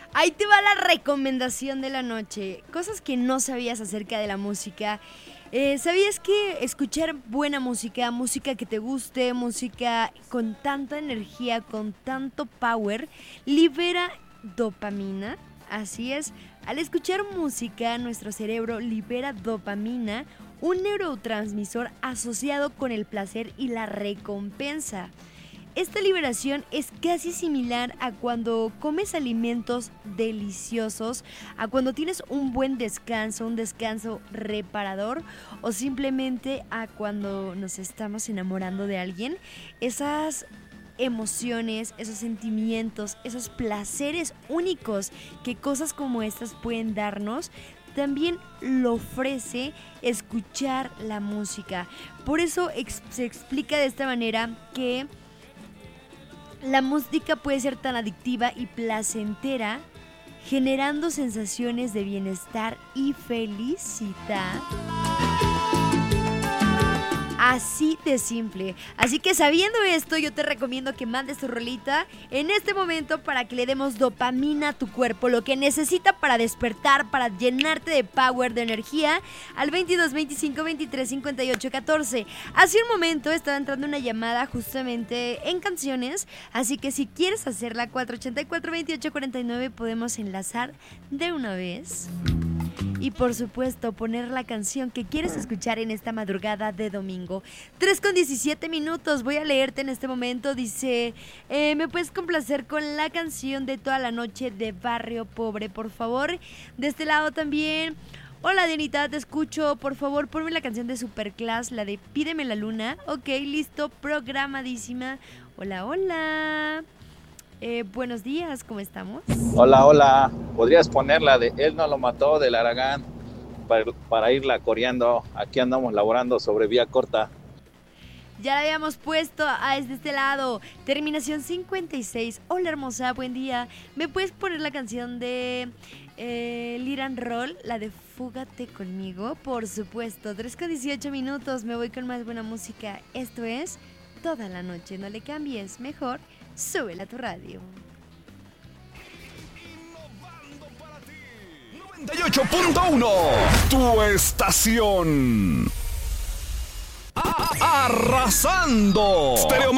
Ahí te va la recomendación de la noche. Cosas que no sabías acerca de la música. ¿Sabías que escuchar buena música, música que te guste, música con tanta energía, con tanto power, libera dopamina? Así es, al escuchar música, nuestro cerebro libera dopamina, un neurotransmisor asociado con el placer y la recompensa. Esta liberación es casi similar a cuando comes alimentos deliciosos, a cuando tienes un buen descanso, un descanso reparador, o simplemente a cuando nos estamos enamorando de alguien. Esas emociones, esos sentimientos, esos placeres únicos que cosas como estas pueden darnos, también lo ofrece escuchar la música. Por eso se explica de esta manera que la música puede ser tan adictiva y placentera, generando sensaciones de bienestar y felicidad. Así de simple. Así que sabiendo esto, yo te recomiendo que mandes tu rolita en este momento para que le demos dopamina a tu cuerpo, lo que necesita para despertar, para llenarte de power, de energía, al 22 25 23 58 14. Hace un momento estaba entrando una llamada justamente en canciones, así que si quieres hacerla, 484 28 49, podemos enlazar de una vez. Y por supuesto, poner la canción que quieres escuchar en esta madrugada de domingo. 3:17. Voy a leerte en este momento. Dice, ¿me puedes complacer con la canción de Toda la Noche de Barrio Pobre, por favor? De este lado también. Hola, Dianita, te escucho. Por favor, ponme la canción de Superclass, la de Pídeme la Luna. Ok, listo, programadísima. Hola, hola. Buenos días, ¿cómo estamos? Hola, hola. ¿Podrías ponerla de Él no lo mató del Aragán para irla coreando? Aquí andamos laborando sobre vía corta. Ya la habíamos puesto desde este lado. Terminación 56. Hola, hermosa, buen día. ¿Me puedes poner la canción de Liran Roll, la de Fúgate conmigo? Por supuesto. 3:18. Me voy con más buena música. Esto es Toda la Noche. No le cambies. Mejor súbela a tu radio. 98.1, tu estación. Arrasando. Stereo